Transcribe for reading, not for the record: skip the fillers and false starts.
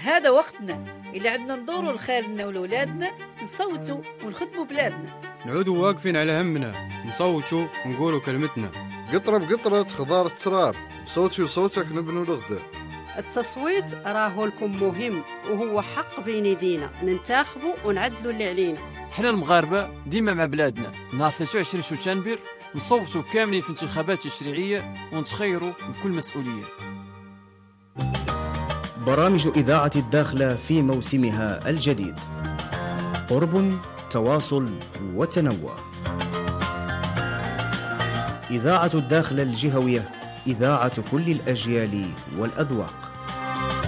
هذا وقتنا اللي عندنا ندوروا لخالنا ولولادنا، نصوتوا ونخدموا بلادنا، نعودوا واقفين على همنا، نصوتوا ونقولوا كلمتنا. قطرة بقطرة خضار التراب، صوتي وصوتك نبنوا الغدة. التصويت راهو لكم مهم، وهو حق بين يدينا ننتخبوا ونعدلوا اللي علينا. حنا المغاربة ديما مع بلادنا. نهار 23 شتنبر نصوتوا كاملين في انتخابات تشريعية ونتخيروا بكل مسؤولية. برامج إذاعة الداخلة في موسمها الجديد، قرب، تواصل وتنوع. إذاعة الداخلة الجهوية، إذاعة كل الأجيال والأذواق.